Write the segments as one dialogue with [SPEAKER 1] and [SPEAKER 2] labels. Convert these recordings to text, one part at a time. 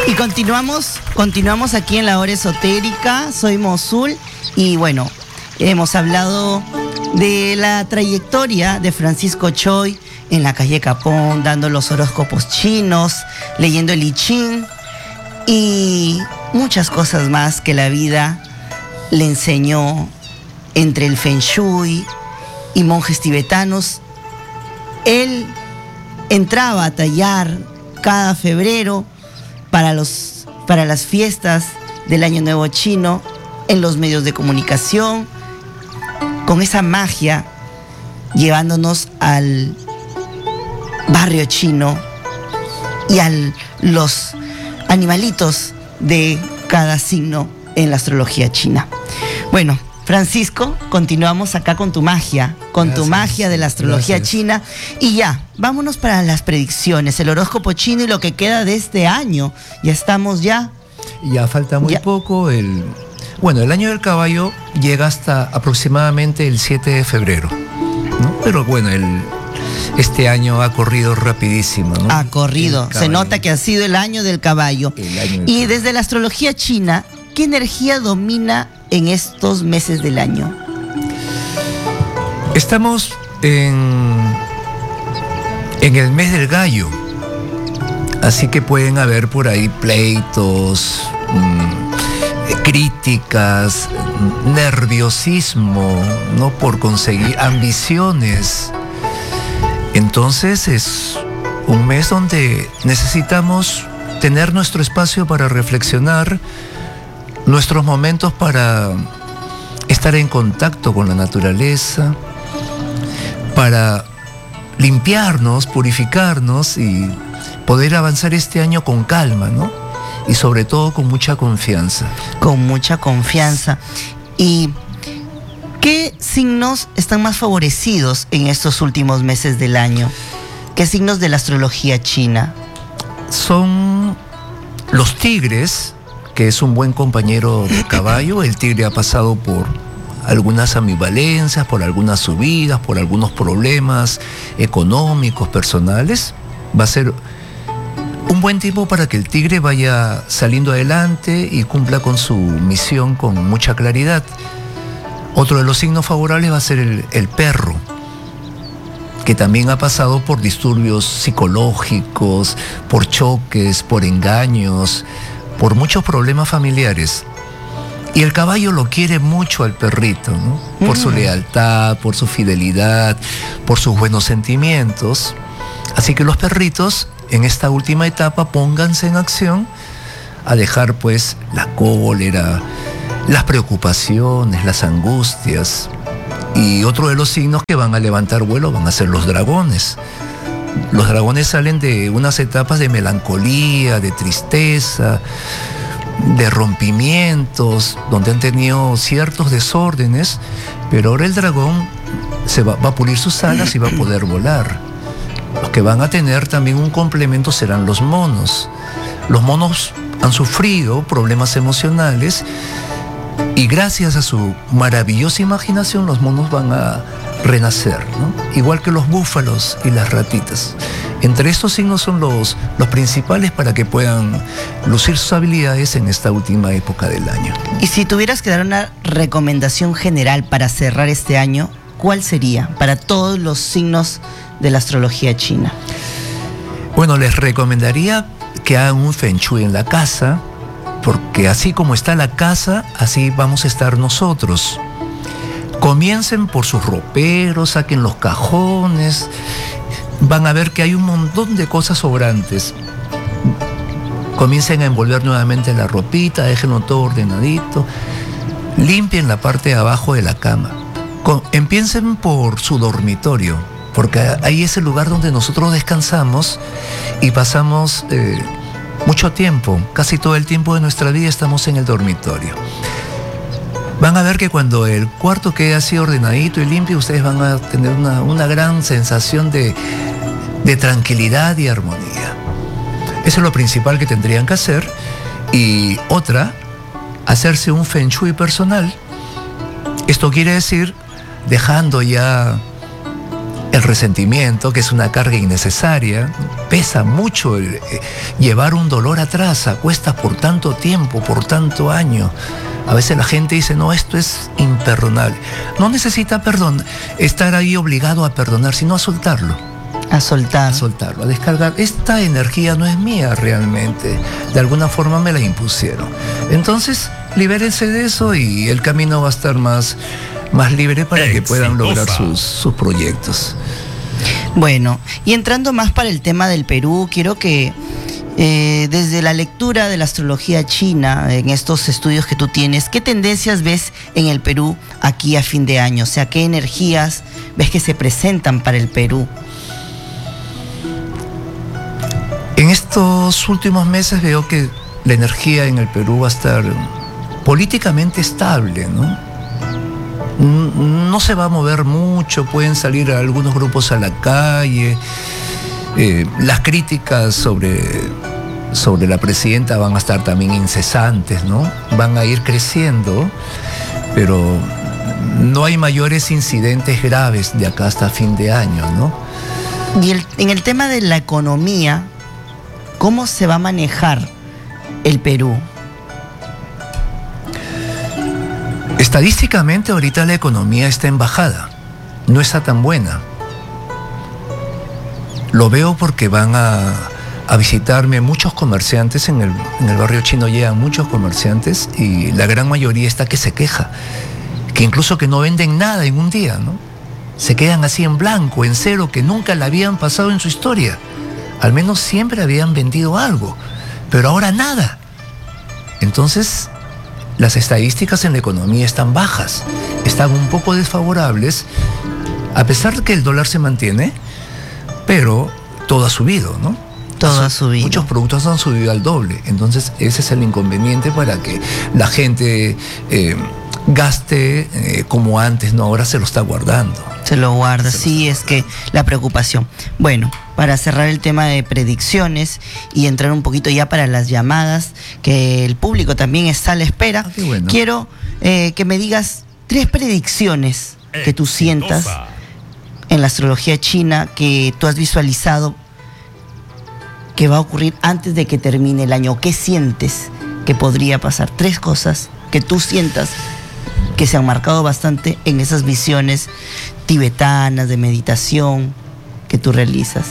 [SPEAKER 1] Y continuamos aquí en la hora esotérica. Soy Mosul y bueno, hemos hablado de la trayectoria de Francisco Choi en la calle Capón, dando los horóscopos chinos, leyendo el I Ching y muchas cosas más que la vida le enseñó entre el Feng Shui y monjes tibetanos. Él entraba a tallar cada febrero para las fiestas del Año Nuevo Chino en los medios de comunicación, con esa magia, llevándonos al barrio chino y a los animalitos de cada signo en la astrología china. Bueno, Francisco, continuamos acá con tu magia, tu magia de la astrología china. Y ya, vámonos para las predicciones, el horóscopo chino y lo que queda de este año. Ya estamos ya.
[SPEAKER 2] Ya falta muy poco. El año del caballo llega hasta aproximadamente el 7 de febrero, ¿no? Pero bueno, este año ha corrido rapidísimo, ¿no?
[SPEAKER 1] Ha corrido, se nota que ha sido el año del caballo. Y desde la astrología china, ¿qué energía domina en estos meses del año?
[SPEAKER 2] Estamos en el mes del gallo, así que pueden haber por ahí pleitos, críticas, nerviosismo, ¿no? Por conseguir ambiciones. Entonces es un mes donde necesitamos tener nuestro espacio para reflexionar, nuestros momentos para estar en contacto con la naturaleza, para limpiarnos, purificarnos y poder avanzar este año con calma, ¿no? Y sobre todo con mucha confianza.
[SPEAKER 1] Con mucha confianza. ¿Y qué signos están más favorecidos en estos últimos meses del año? ¿Qué signos de la astrología china?
[SPEAKER 2] Son los tigres, que es un buen compañero de caballo. El tigre ha pasado por algunas ambivalencias, por algunas subidas, por algunos problemas económicos, personales. Va a ser un buen tiempo para que el tigre vaya saliendo adelante y cumpla con su misión con mucha claridad. Otro de los signos favorables va a ser el perro, que también ha pasado por disturbios psicológicos, por choques, por engaños, por muchos problemas familiares. Y el caballo lo quiere mucho al perrito, ¿no? Por su lealtad, por su fidelidad, por sus buenos sentimientos. Así que los perritos, en esta última etapa, pónganse en acción a dejar pues la cólera, las preocupaciones, las angustias. Y otro de los signos que van a levantar vuelo van a ser los dragones. Los dragones salen de unas etapas de melancolía, de tristeza, de rompimientos, donde han tenido ciertos desórdenes, pero ahora el dragón va a pulir sus alas y va a poder volar. Los que van a tener también un complemento serán los monos. Los monos han sufrido problemas emocionales y gracias a su maravillosa imaginación los monos van a renacer, ¿no? Igual que los búfalos y las ratitas. Entre estos signos son los principales para que puedan lucir sus habilidades en esta última época del año.
[SPEAKER 1] Y si tuvieras que dar una recomendación general para cerrar este año, ¿cuál sería para todos los signos de la astrología china?
[SPEAKER 2] Bueno, les recomendaría que hagan un Feng Shui en la casa, porque así como está la casa, así vamos a estar nosotros. Comiencen por sus roperos, saquen los cajones, van a ver que hay un montón de cosas sobrantes. Comiencen a envolver nuevamente la ropita, déjenlo todo ordenadito, limpien la parte de abajo de la cama. Empiecen por su dormitorio, porque ahí es el lugar donde nosotros descansamos y pasamos mucho tiempo, casi todo el tiempo de nuestra vida estamos en el dormitorio. Van a ver que cuando el cuarto quede así ordenadito y limpio, ustedes van a tener una gran sensación de tranquilidad y armonía. Eso es lo principal que tendrían que hacer. Y otra, hacerse un Feng Shui personal. Esto quiere decir dejando ya el resentimiento, que es una carga innecesaria. Pesa mucho llevar un dolor atrás, a cuestas por tanto tiempo, por tanto año. A veces la gente dice, no, esto es imperdonable. No necesita estar ahí obligado a perdonar, sino a soltarlo.
[SPEAKER 1] A soltar.
[SPEAKER 2] A soltarlo, a descargar. Esta energía no es mía realmente. De alguna forma me la impusieron. Entonces, libérense de eso y el camino va a estar más libre para que puedan lograr sus proyectos.
[SPEAKER 1] Bueno, y entrando más para el tema del Perú, quiero que desde la lectura de la astrología china, en estos estudios que tú tienes, ¿qué tendencias ves en el Perú aquí a fin de año? O sea, ¿qué energías ves que se presentan para el Perú?
[SPEAKER 2] En estos últimos meses veo que la energía en el Perú va a estar políticamente estable, ¿no? No se va a mover mucho, pueden salir algunos grupos a la calle. Las críticas sobre la presidenta van a estar también incesantes, ¿no? Van a ir creciendo, pero no hay mayores incidentes graves de acá hasta fin de año, ¿no?
[SPEAKER 1] Y en el tema de la economía, ¿cómo se va a manejar el Perú?
[SPEAKER 2] Estadísticamente ahorita la economía está en bajada, no está tan buena. Lo veo porque van a visitarme muchos comerciantes en el barrio chino, llegan muchos comerciantes y la gran mayoría está que se queja, que incluso que no venden nada en un día, ¿no? Se quedan así en blanco, en cero, que nunca la habían pasado en su historia. Al menos siempre habían vendido algo, pero ahora nada. Entonces, las estadísticas en la economía están bajas, están un poco desfavorables, a pesar de que el dólar se mantiene, pero todo ha subido, ¿no?
[SPEAKER 1] Todo ha subido.
[SPEAKER 2] Muchos productos han subido al doble, entonces ese es el inconveniente para que la gente gaste como antes, ¿no? Ahora se lo está guardando.
[SPEAKER 1] Se lo guarda, sí, es que la preocupación. Bueno, para cerrar el tema de predicciones y entrar un poquito ya para las llamadas, que el público también está a la espera,
[SPEAKER 2] qué bueno.
[SPEAKER 1] Quiero que me digas 3 predicciones que tú sientas en la astrología china, que tú has visualizado que va a ocurrir antes de que termine el año. ¿Qué sientes que podría pasar? 3 cosas que tú sientas que se han marcado bastante en esas visiones tibetanas de meditación que tú realizas.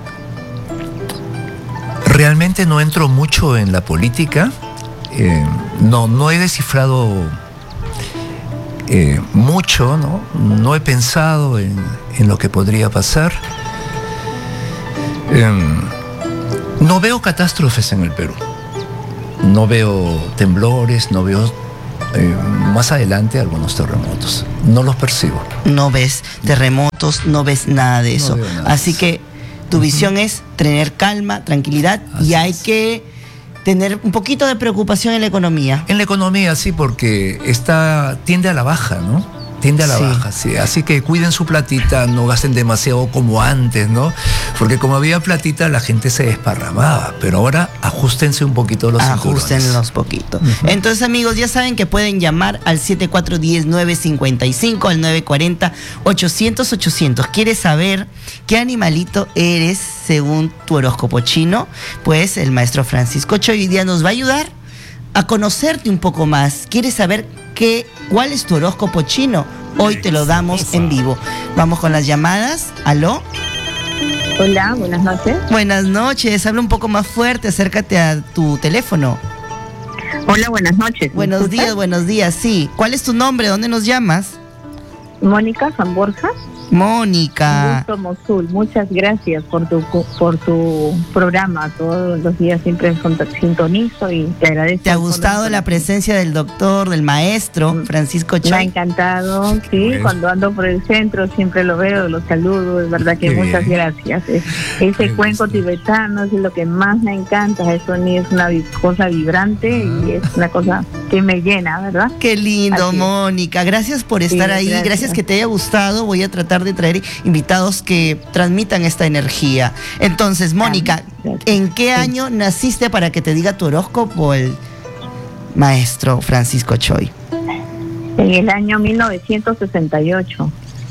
[SPEAKER 2] Realmente no entro mucho en la política, no he descifrado mucho, ¿no? No he pensado en lo que podría pasar. No veo catástrofes en el Perú, no veo temblores, no veo más adelante algunos terremotos, no los percibo.
[SPEAKER 1] No ves terremotos, no ves nada de eso.
[SPEAKER 2] No veo nada.
[SPEAKER 1] Así que tu visión es tener calma, tranquilidad.
[SPEAKER 2] Así
[SPEAKER 1] y hay
[SPEAKER 2] es.
[SPEAKER 1] que tener un poquito de preocupación en la economía.
[SPEAKER 2] En la economía sí, porque tiende a la baja, ¿no? Tiende a la baja, sí. Así que cuiden su platita, no gasten demasiado como antes, ¿no? Porque como había platita, la gente se desparramaba. Pero ahora ajustense un poquito los cinturones.
[SPEAKER 1] Ajústenlos poquito. Entonces, amigos, ya saben que pueden llamar al 7410-955, al 940-800-800. ¿Quieres saber qué animalito eres según tu horóscopo chino? Pues el maestro Francisco Choi hoy día nos va a ayudar a conocerte un poco más. ¿Quieres saber cuál es tu horóscopo chino? Hoy te lo damos en vivo. Vamos con las llamadas. ¿Aló?
[SPEAKER 3] Hola, buenas noches.
[SPEAKER 1] Buenas noches. Habla un poco más fuerte. Acércate a tu teléfono.
[SPEAKER 3] Hola, buenas noches.
[SPEAKER 1] Buenos días, sí. ¿Cuál es tu nombre? ¿Dónde nos llamas?
[SPEAKER 3] Mónica San Borja.
[SPEAKER 1] Mónica.
[SPEAKER 3] Gusto Mosul. Muchas gracias por tu programa. Todos los días siempre sintonizo y te agradezco.
[SPEAKER 1] ¿Te ha gustado la presencia del doctor, del maestro Francisco Choi?
[SPEAKER 3] Me ha encantado, sí.
[SPEAKER 2] Bueno.
[SPEAKER 3] Cuando ando por el centro siempre lo veo, lo saludo. Es verdad que
[SPEAKER 2] Qué
[SPEAKER 3] muchas
[SPEAKER 2] bien.
[SPEAKER 3] gracias. Ese cuenco tibetano es lo que más me encanta. Eso ni es una cosa vibrante y es una cosa que me llena, ¿verdad?
[SPEAKER 1] Qué lindo,
[SPEAKER 3] Así es.
[SPEAKER 1] Mónica. Gracias por estar ahí. Gracias que te haya gustado. Voy a tratar de traer invitados que transmitan esta energía. Entonces, Mónica,
[SPEAKER 3] Gracias.
[SPEAKER 1] ¿en qué año naciste para que te diga tu horóscopo el maestro Francisco Choi?
[SPEAKER 3] En el año 1968.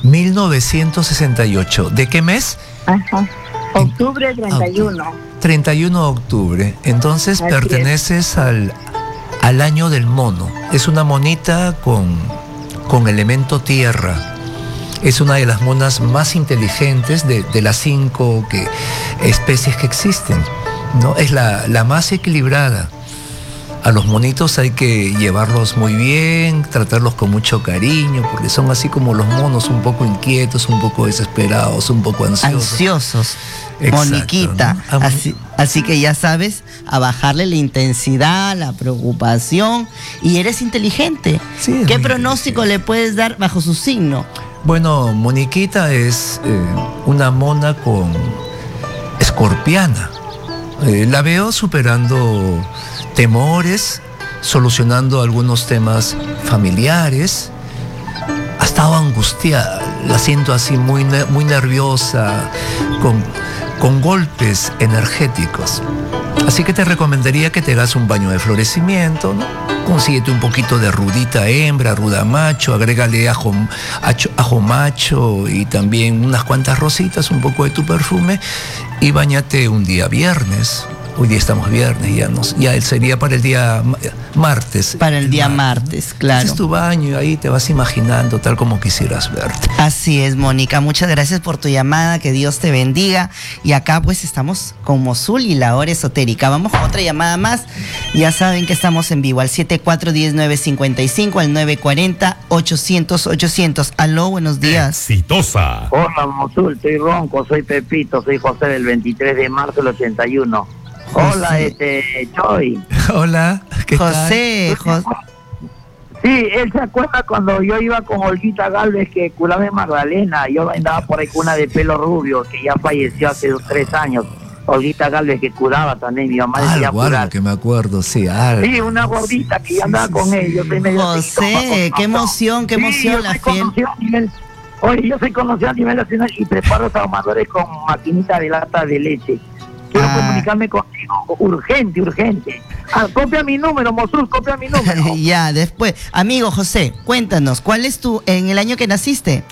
[SPEAKER 2] 1968. ¿De qué mes?
[SPEAKER 3] Ajá. Octubre 31.
[SPEAKER 2] 31 de octubre. Entonces
[SPEAKER 3] Así
[SPEAKER 2] perteneces al año del mono. Es una monita con elemento tierra. Es una de las monas más inteligentes de las 5 especies que existen, ¿no? Es la más equilibrada. A los monitos hay que llevarlos muy bien, tratarlos con mucho cariño, porque son así como los monos, un poco inquietos, un poco desesperados, un poco
[SPEAKER 1] Ansiosos.
[SPEAKER 2] Exacto,
[SPEAKER 1] Moniquita.
[SPEAKER 2] ¿no?
[SPEAKER 1] Así que ya sabes, a bajarle la intensidad, la preocupación, y eres inteligente.
[SPEAKER 2] Sí, es
[SPEAKER 1] ¿Qué
[SPEAKER 2] muy
[SPEAKER 1] pronóstico le puedes dar bajo su signo?
[SPEAKER 2] Bueno, Moniquita es una mona con escorpiana. La veo superando temores, solucionando algunos temas familiares. Ha estado angustiada, la siento así muy nerviosa, con golpes energéticos. Así que te recomendaría que te hagas un baño de florecimiento, ¿no? Consíguete un poquito de rudita hembra, ruda macho, agrégale ajo macho y también unas cuantas rositas, un poco de tu perfume, y báñate un día viernes. Hoy día estamos viernes, ya sería para el día martes.
[SPEAKER 1] Para el día martes, claro.
[SPEAKER 2] Haces tu baño y ahí te vas imaginando tal como quisieras verte.
[SPEAKER 1] Así es, Mónica. Muchas gracias por tu llamada. Que Dios te bendiga. Y acá pues estamos con Mosul y la hora esotérica. Vamos con otra llamada más. Ya saben que estamos en vivo al 7410-955, al 940-800-800. Aló, buenos días.
[SPEAKER 4] Exitosa.
[SPEAKER 5] Hola, Mosul, estoy ronco, soy Pepito, soy José del 23 de marzo del 81. Hola, Choy.
[SPEAKER 2] Hola, ¿qué
[SPEAKER 1] José,
[SPEAKER 2] tal?
[SPEAKER 5] Sí, él se acuerda cuando yo iba con Olguita Galvez que curaba en Magdalena. Yo andaba por ahí con una de pelo rubio que ya falleció hace 3 años. Olguita Galvez que curaba también, mi mamá decía
[SPEAKER 2] Algo que me acuerdo, sí, algo.
[SPEAKER 5] Sí, una gordita que ya andaba con él. Yo soy medio
[SPEAKER 1] José, qué emoción la fiel.
[SPEAKER 5] Oye, yo soy conocido a nivel nacional y preparo ahumadores con maquinita de lata de leche. Quiero comunicarme contigo, urgente. Copia mi número, Mosul, copia mi número.
[SPEAKER 1] Ya, después. Amigo José, cuéntanos, ¿cuál es en el año que naciste?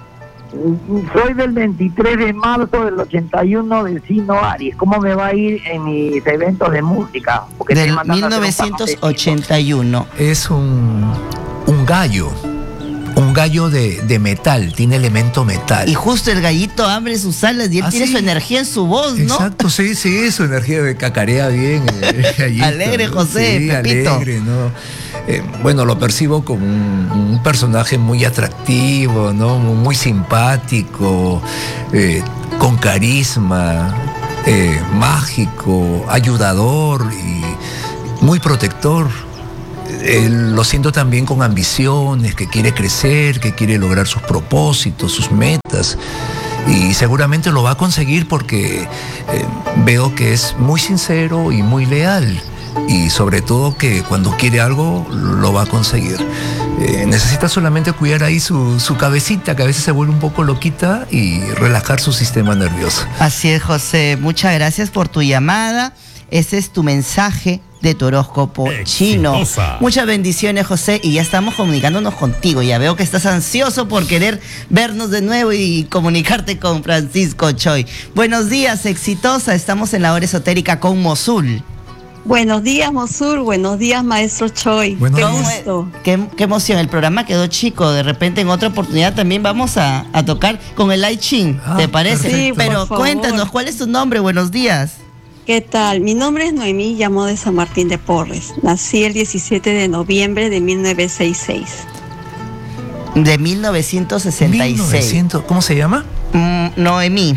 [SPEAKER 5] Soy del 23 de marzo del 81 del signo Aries. ¿Cómo me va a ir en mis eventos de música? Porque
[SPEAKER 1] del 1981.
[SPEAKER 2] Es un gallo. Un gallo de metal, tiene elemento metal.
[SPEAKER 1] Y justo el gallito abre sus alas y él tiene su energía en su voz, ¿no?
[SPEAKER 2] Exacto, sí, su energía de cacarea bien. Gallito,
[SPEAKER 1] alegre,
[SPEAKER 2] ¿no?
[SPEAKER 1] José,
[SPEAKER 2] sí,
[SPEAKER 1] Pepito.
[SPEAKER 2] Alegre, ¿no? Bueno, lo percibo como un personaje muy atractivo, ¿no? Muy simpático, con carisma, mágico, ayudador y muy protector. Lo siento también con ambiciones, que quiere crecer, que quiere lograr sus propósitos, sus metas. Y seguramente lo va a conseguir porque veo que es muy sincero y muy leal. Y sobre todo que cuando quiere algo, lo va a conseguir. Necesita solamente cuidar ahí su cabecita, que a veces se vuelve un poco loquita, y relajar su sistema nervioso.
[SPEAKER 1] Así es, José. Muchas gracias por tu llamada. Ese es tu mensaje de tu horóscopo chino. Muchas bendiciones, José, y ya estamos comunicándonos contigo. Ya veo que estás ansioso por querer vernos de nuevo y comunicarte con Francisco Choi. Buenos días, exitosa. Estamos en la hora esotérica con Mosul.
[SPEAKER 6] Buenos días, Mosul. Buenos días, maestro Choi.
[SPEAKER 1] Qué gusto. Qué emoción. El programa quedó chico. De repente, en otra oportunidad también vamos a tocar con el I Ching. ¿Te parece?
[SPEAKER 6] Sí,
[SPEAKER 1] pero cuéntanos, ¿cuál es tu nombre? Buenos días.
[SPEAKER 6] ¿Qué tal? Mi nombre es Noemí, llamo de San Martín de Porres. Nací el 17 de noviembre de 1966.
[SPEAKER 1] De 1966.
[SPEAKER 2] ¿Cómo se llama?
[SPEAKER 1] Noemí.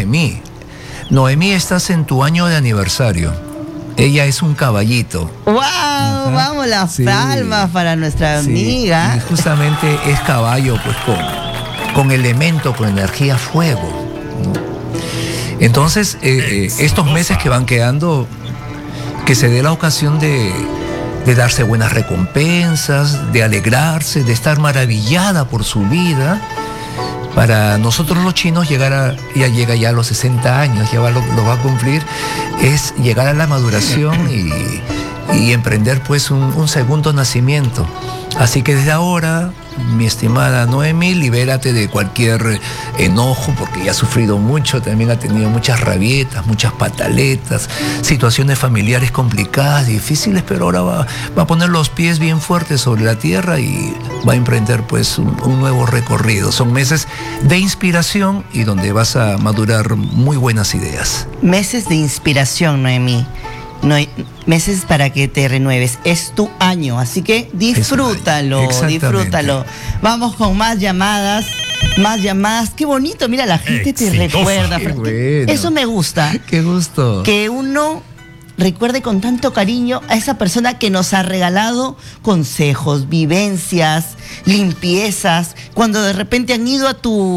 [SPEAKER 2] Noemí, estás en tu año de aniversario. Ella es un caballito.
[SPEAKER 1] ¡Wow! Ajá. Vamos, las palmas para nuestra amiga.
[SPEAKER 2] Y justamente es caballo, pues con elemento, con energía fuego, ¿no? Entonces, estos meses que van quedando, que se dé la ocasión de darse buenas recompensas, de alegrarse, de estar maravillada por su vida. Para nosotros los chinos ya llega ya a los 60 años, ya lo va a cumplir, es llegar a la maduración y emprender pues un segundo nacimiento. Así que desde ahora mi estimada Noemi, libérate de cualquier enojo, porque ya ha sufrido mucho, también ha tenido muchas rabietas, muchas pataletas, situaciones familiares complicadas, difíciles, pero ahora va a poner los pies bien fuertes sobre la tierra y va a emprender pues un nuevo recorrido. Son meses de inspiración y donde vas a madurar muy buenas ideas.
[SPEAKER 1] Meses de inspiración, Noemí. Meses para que te renueves. Es tu año, así que disfrútalo, disfrútalo. Vamos con más llamadas. Qué bonito, mira, la gente te recuerda.
[SPEAKER 2] Qué bueno.
[SPEAKER 1] Eso me gusta.
[SPEAKER 2] Qué gusto.
[SPEAKER 1] Que uno recuerde con tanto cariño a esa persona que nos ha regalado consejos, vivencias, limpiezas. Cuando de repente han ido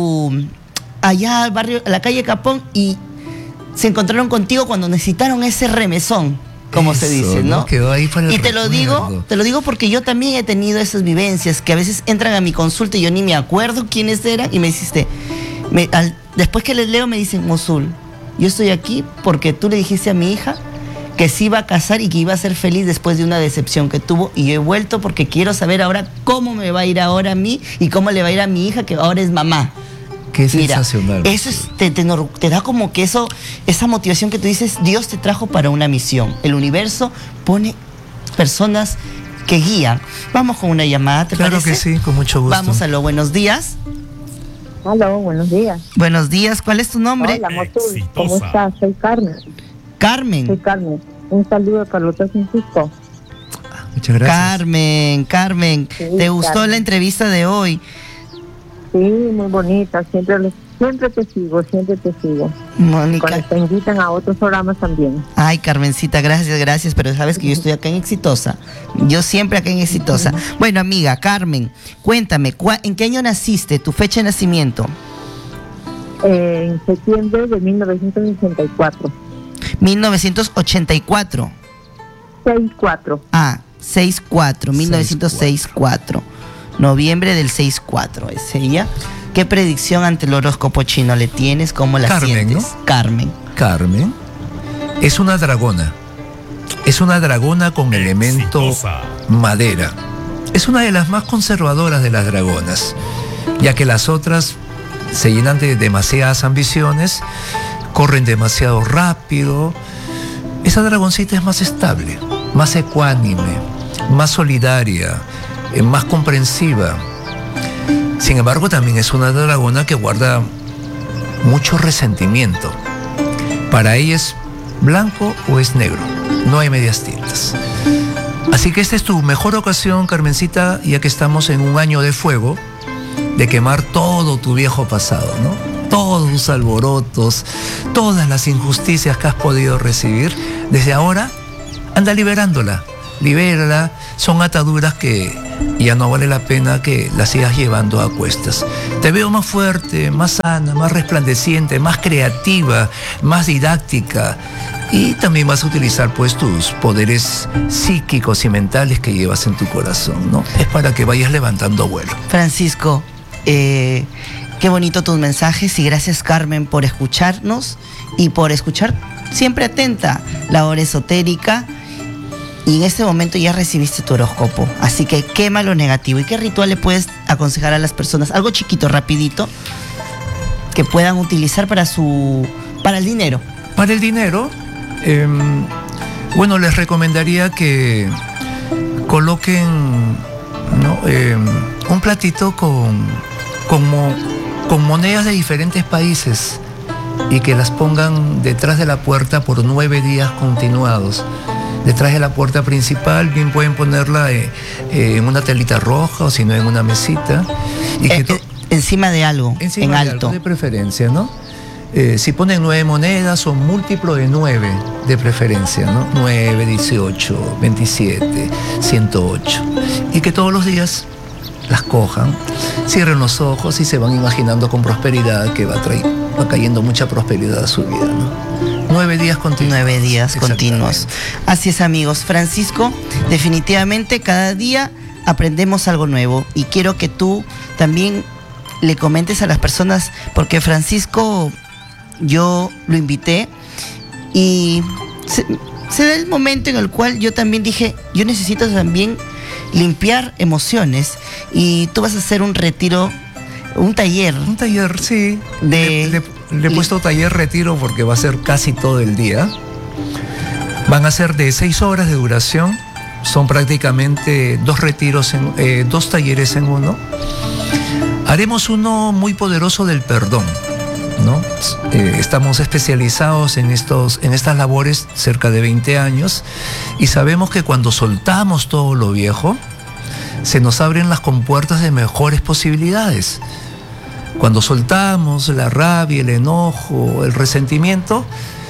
[SPEAKER 1] allá al barrio, a la calle Capón, y se encontraron contigo cuando necesitaron ese remesón, como se dice, ¿no?
[SPEAKER 2] Quedó ahí para el
[SPEAKER 1] y te lo digo porque yo también he tenido esas vivencias que a veces entran a mi consulta y yo ni me acuerdo quiénes eran, y me hiciste, después que les leo me dicen: Mosul, yo estoy aquí porque tú le dijiste a mi hija que se iba a casar y que iba a ser feliz después de una decepción que tuvo, y yo he vuelto porque quiero saber ahora cómo me va a ir ahora a mí y cómo le va a ir a mi hija, que ahora es mamá.
[SPEAKER 2] Qué sensacional.
[SPEAKER 1] Mira, eso te da como que esa motivación que tú dices, Dios te trajo para una misión. El universo pone personas que guían. Vamos con una llamada, ¿te parece?
[SPEAKER 2] Claro que sí, con mucho gusto.
[SPEAKER 1] Vamos a lo buenos días.
[SPEAKER 3] Aló, buenos días.
[SPEAKER 1] Buenos días, ¿cuál es tu nombre?
[SPEAKER 3] Hola, Mosul, ¿cómo estás? Soy Carmen.
[SPEAKER 1] Carmen.
[SPEAKER 3] Soy Carmen. Un saludo a Carlota Francisco.
[SPEAKER 2] Muchas gracias.
[SPEAKER 1] Carmen,
[SPEAKER 3] Sí,
[SPEAKER 1] ¿te gustó
[SPEAKER 3] Carmen.
[SPEAKER 1] la entrevista de hoy?
[SPEAKER 3] Sí, muy bonita. Siempre te sigo.
[SPEAKER 1] Mónica.
[SPEAKER 3] Cuando te invitan a otros programas también.
[SPEAKER 1] Ay, Carmencita, gracias, pero sabes que yo estoy acá en Exitosa. Yo siempre acá en Exitosa. Bueno, amiga, Carmen, cuéntame, ¿en qué año naciste? ¿Tu fecha de nacimiento?
[SPEAKER 3] En septiembre de 1964.
[SPEAKER 1] 1984.
[SPEAKER 3] 64.
[SPEAKER 1] 64, 1964. Noviembre del 64, es ella. ¿Qué predicción ante el horóscopo chino le tienes? ¿Cómo la sientes?
[SPEAKER 2] ¿No?
[SPEAKER 1] Carmen.
[SPEAKER 2] Es una dragona. Es una dragona con elemento madera. Es una de las más conservadoras de las dragonas, ya que las otras se llenan de demasiadas ambiciones, corren demasiado rápido. Esa dragoncita es más estable, más ecuánime, más solidaria, más comprensiva. Sin embargo, también es una dragona que guarda mucho resentimiento. Para ella es blanco o es negro, no hay medias tintas. Así que esta es tu mejor ocasión, Carmencita, ya que estamos en un año de fuego, de quemar todo tu viejo pasado, ¿no? Todos tus alborotos, todas las injusticias que has podido recibir. Desde ahora, anda liberándola, libérala. Son ataduras que ya no vale la pena que las sigas llevando a cuestas. Te veo más fuerte, más sana, más resplandeciente, más creativa, más didáctica. Y también vas a utilizar pues tus poderes psíquicos y mentales que llevas en tu corazón, ¿no? Es para que vayas levantando vuelo.
[SPEAKER 1] Francisco, qué bonito tus mensajes, y gracias, Carmen, por escucharnos y por escuchar siempre atenta la hora esotérica. Y en este momento ya recibiste tu horóscopo, así que quema lo negativo. ¿Y qué ritual le puedes aconsejar a las personas? Algo chiquito, rapidito, que puedan utilizar para el dinero.
[SPEAKER 2] Para el dinero, bueno, les recomendaría que coloquen, ¿no? Un platito con monedas de diferentes países y que las pongan detrás de la puerta por 9 días continuados. Detrás de la puerta principal, bien pueden ponerla en una telita roja o si no en una mesita. Y
[SPEAKER 1] encima de algo, en alto.
[SPEAKER 2] Algo de preferencia, ¿no? Si ponen 9 monedas o múltiplo de 9 de preferencia, ¿no? 9, 18, 27, 108. Y que todos los días las cojan, cierren los ojos y se van imaginando con prosperidad que va cayendo mucha prosperidad a su vida, ¿no? 9 días continuos.
[SPEAKER 1] 9 días continuos. Así es, amigos. Francisco, definitivamente cada día aprendemos algo nuevo, y quiero que tú también le comentes a las personas, porque Francisco, yo lo invité y se da el momento en el cual yo también dije, yo necesito también limpiar emociones, y tú vas a hacer un retiro, un taller.
[SPEAKER 2] Un taller, sí.
[SPEAKER 1] De-
[SPEAKER 2] Le he puesto taller retiro porque va a ser casi todo el día. Van a ser de 6 horas de duración. Son prácticamente 2 retiros, 2 talleres en uno. Haremos uno muy poderoso del perdón, ¿no? Estamos especializados en estas labores cerca de 20 años y sabemos que cuando soltamos todo lo viejo, se nos abren las compuertas de mejores posibilidades. Cuando soltamos la rabia, el enojo, el resentimiento,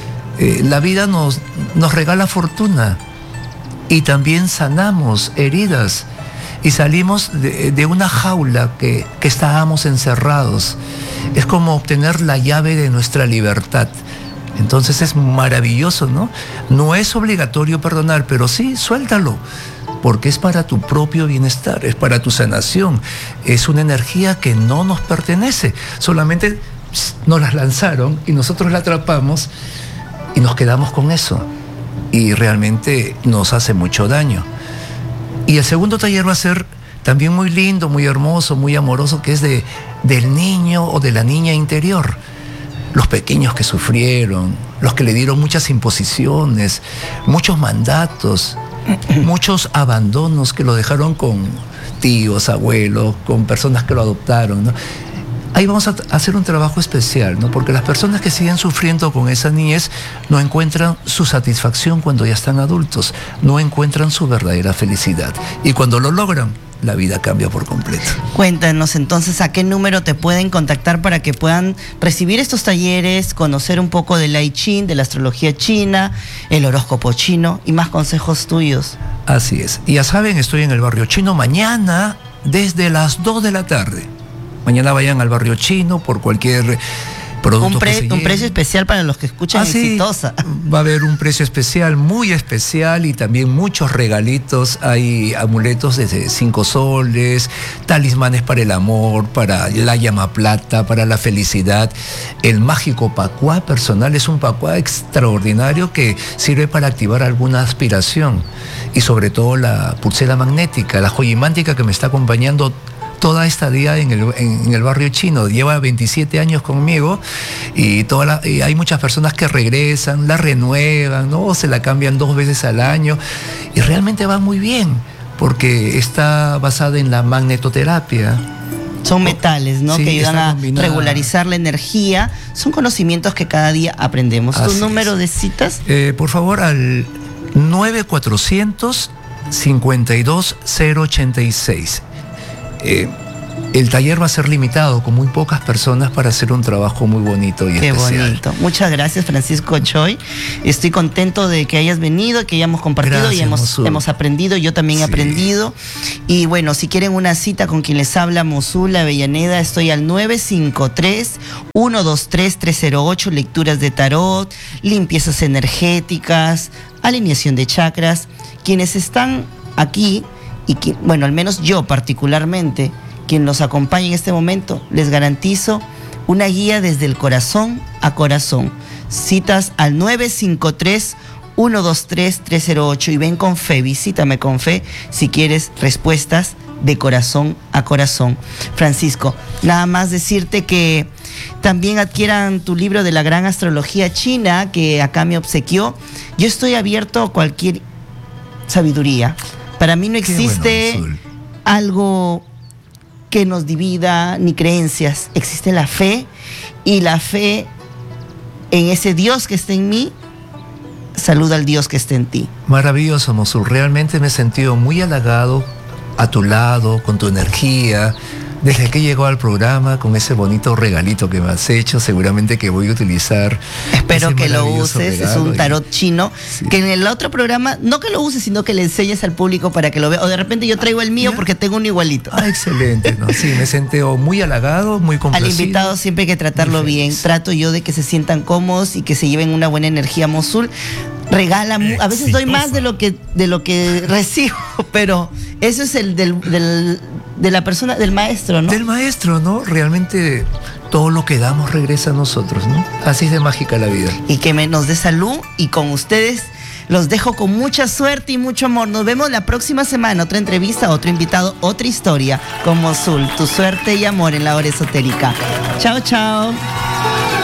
[SPEAKER 2] la vida nos regala fortuna y también sanamos heridas y salimos de una jaula que estábamos encerrados. Es como obtener la llave de nuestra libertad. Entonces es maravilloso, ¿no? No es obligatorio perdonar, pero sí, suéltalo, porque es para tu propio bienestar, es para tu sanación. Es una energía que no nos pertenece, solamente nos las lanzaron y nosotros la atrapamos y nos quedamos con eso. Y realmente nos hace mucho daño. Y el segundo taller va a ser también muy lindo, muy hermoso, muy amoroso, que es del niño o de la niña interior. Los pequeños que sufrieron, los que le dieron muchas imposiciones, muchos mandatos, muchos abandonos que lo dejaron con tíos, abuelos, con personas que lo adoptaron, ¿no? Ahí vamos a hacer un trabajo especial, ¿no? Porque las personas que siguen sufriendo con esa niñez no encuentran su satisfacción cuando ya están adultos, no encuentran su verdadera felicidad. Y cuando lo logran, la vida cambia por completo.
[SPEAKER 1] Cuéntanos entonces a qué número te pueden contactar para que puedan recibir estos talleres, conocer un poco del I Ching, de la astrología china, el horóscopo chino y más consejos tuyos.
[SPEAKER 2] Así es. Y ya saben, estoy en el barrio chino mañana desde las 2 de la tarde. Mañana vayan al barrio chino por cualquier producto
[SPEAKER 1] Un precio especial para los que escuchan Exitosa.
[SPEAKER 2] Va a haber un precio especial, muy especial, y también muchos regalitos. Hay amuletos de 5 soles, talismanes para el amor, para la llama plata, para la felicidad. El mágico pacuá personal es un pacuá extraordinario que sirve para activar alguna aspiración. Y sobre todo la pulsera magnética, la joyimántica que me está acompañando toda esta día en el barrio chino. Lleva 27 años conmigo y hay muchas personas que regresan, la renuevan, ¿no? O se la cambian 2 veces al año y realmente va muy bien porque está basada en la magnetoterapia.
[SPEAKER 1] Son metales, ¿no?
[SPEAKER 2] Sí,
[SPEAKER 1] que ayudan a
[SPEAKER 2] combinada.
[SPEAKER 1] regularizar la energía. Son conocimientos que cada día aprendemos. ¿Tu número de citas?
[SPEAKER 2] Por favor, al 9400 52086. El taller va a ser limitado con muy pocas personas para hacer un trabajo muy bonito y especial.
[SPEAKER 1] Qué bonito. Muchas gracias, Francisco Choi. Estoy contento de que hayas venido, que hayamos compartido.
[SPEAKER 2] Gracias,
[SPEAKER 1] y
[SPEAKER 2] Mosul.
[SPEAKER 1] hemos aprendido. Yo también he aprendido. Y bueno, si quieren una cita con quien les habla, Mosul Avellaneda, estoy al 953-123-308, lecturas de tarot, limpiezas energéticas, alineación de chakras. Quienes están aquí y que, bueno, al menos yo particularmente, quien nos acompaña en este momento, les garantizo una guía desde el corazón a corazón. Citas al 953-123-308 y ven con fe, visítame con fe si quieres respuestas de corazón a corazón. Francisco, nada más decirte que también adquieran tu libro de la gran astrología china que acá me obsequió. Yo estoy abierto a cualquier sabiduría. Para mí no existe algo que nos divida ni creencias. Existe la fe, y la fe en ese Dios que está en mí saluda al Dios que está en ti.
[SPEAKER 2] Maravilloso, Mosul. Realmente me he sentido muy halagado a tu lado, con tu energía. Desde que llegó al programa, con ese bonito regalito que me has hecho, seguramente que voy a utilizar.
[SPEAKER 1] Espero que lo uses. Es un tarot
[SPEAKER 2] y
[SPEAKER 1] chino,
[SPEAKER 2] sí,
[SPEAKER 1] que en el otro programa, no que lo uses, sino que le enseñes al público para que lo vea. O de repente yo traigo el mío porque tengo uno igualito.
[SPEAKER 2] Excelente, ¿no? Sí, me he sentido muy halagado, muy complacido.
[SPEAKER 1] Al invitado siempre hay que tratarlo bien. Trato yo de que se sientan cómodos y que se lleven una buena energía. Mosul regala, a veces doy más de lo que recibo, pero eso es el de la persona, del maestro, ¿no?
[SPEAKER 2] Del maestro, ¿no? Realmente todo lo que damos regresa a nosotros, ¿no? Así es de mágica la vida.
[SPEAKER 1] Y que nos dé salud, y con ustedes Los dejo con mucha suerte y mucho amor. Nos vemos la próxima semana. Otra entrevista, otro invitado, otra historia con Mosul. Tu suerte y amor en la hora esotérica. Chao, chao.